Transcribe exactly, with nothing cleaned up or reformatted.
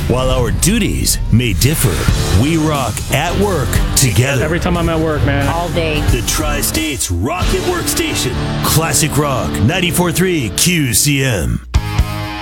While our duties may differ, we rock at work together. Every time I'm at work, man. All day. The Tri-States Rocket Workstation. Classic Rock ninety-four point three Q C M.